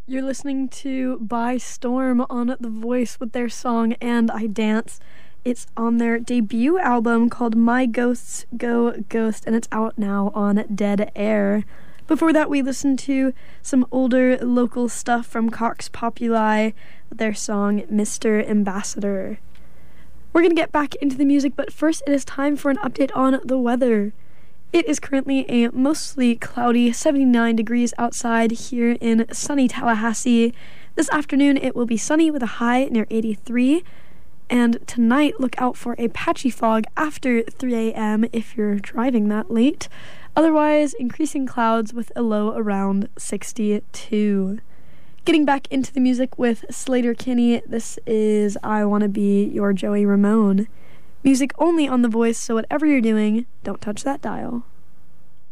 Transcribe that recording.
You're listening to By Storm on The Voice with their song And I Dance. It's on their debut album called My Ghosts Go Ghost, and it's out now on Dead Air. Before that, we listened to some older local stuff from Cox Populi with their song Mr. Ambassador. We're going to get back into the music, but first it is time for an update on the weather. It is currently a mostly cloudy 79 degrees outside here in sunny Tallahassee. This afternoon it will be sunny with a high near 83. And tonight look out for a patchy fog after 3 a.m. if you're driving that late. Otherwise, increasing clouds with a low around 62. Getting back into the music with Sleater-Kinney, this is I Wanna Be Your Joey Ramone. Music only on The Voice, so whatever you're doing, don't touch that dial.